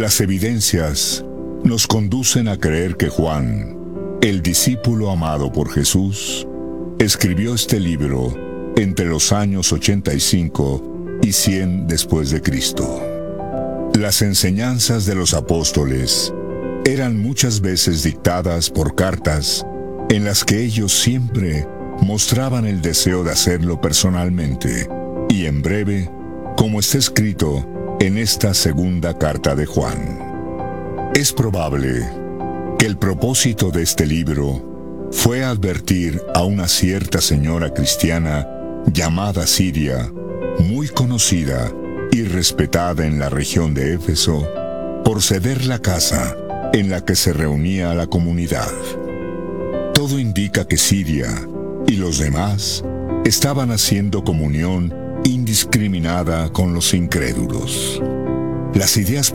Las evidencias nos conducen a creer que Juan, el discípulo amado por Jesús, escribió este libro entre los años 85 y 100 después de Cristo. Las enseñanzas de los apóstoles eran muchas veces dictadas por cartas en las que ellos siempre mostraban el deseo de hacerlo personalmente y en breve, como está escrito en esta segunda carta de Juan. Es probable que el propósito de este libro fue advertir a una cierta señora cristiana llamada Siria, muy conocida y respetada en la región de Éfeso, por ceder la casa en la que se reunía la comunidad. Todo indica que Siria y los demás estaban haciendo comunión indiscriminada con los incrédulos. Las ideas